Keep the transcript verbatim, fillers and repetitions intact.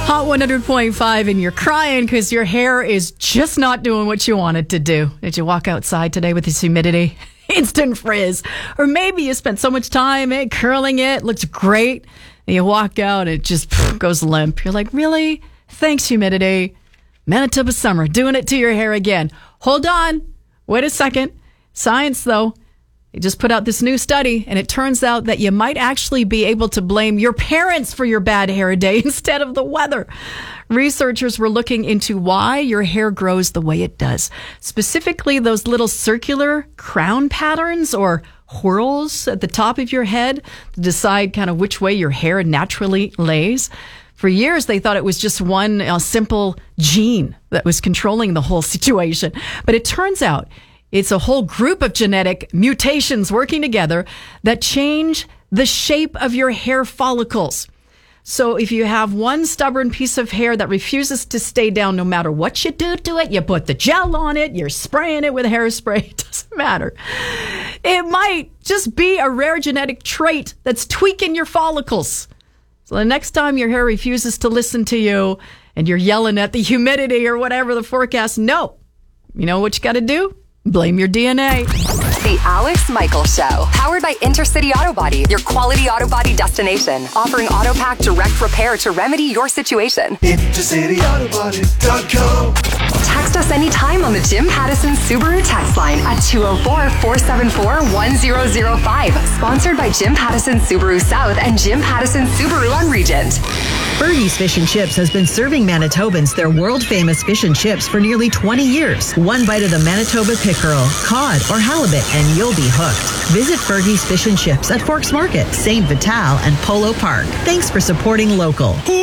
Hot one hundred point five, and you're crying because your hair is just not doing what you want it to do. Did you walk outside today with this humidity? Instant frizz. Or maybe you spent so much time eh, curling it, looks great, and you walk out, it just pff, goes limp. You're like, really? Thanks, humidity. Manitoba summer, doing it to your hair again. Hold on. Wait a second. Science, though. They just put out this new study, and it turns out that you might actually be able to blame your parents for your bad hair day instead of the weather. Researchers were looking into why your hair grows the way it does. Specifically, those little circular crown patterns or whorls at the top of your head to decide kind of which way your hair naturally lays. For years, they thought it was just one uh, simple gene that was controlling the whole situation. But it turns out it's a whole group of genetic mutations working together that change the shape of your hair follicles. So if you have one stubborn piece of hair that refuses to stay down no matter what you do to it, you put the gel on it, you're spraying it with hairspray, it doesn't matter. It might just be a rare genetic trait that's tweaking your follicles. So the next time your hair refuses to listen to you and you're yelling at the humidity or whatever the forecast, no. You know what you got to do? Blame your D N A. The Alex Michael Show, powered by Intercity Auto Body, your quality auto body destination, offering AutoPack direct repair to remedy your situation. Intercity Auto Body dot com. Text us anytime on the Jim Pattison Subaru text line at two oh four, four seven four, one oh oh five. Sponsored by Jim Pattison Subaru South and Jim Pattison Subaru on Regent. Fergie's Fish and Chips has been serving Manitobans their world-famous fish and chips for nearly twenty years. One bite of the Manitoba pickerel, cod, or halibut, and you'll be hooked. Visit Fergie's Fish and Chips at Forks Market, Saint Vital, and Polo Park. Thanks for supporting local.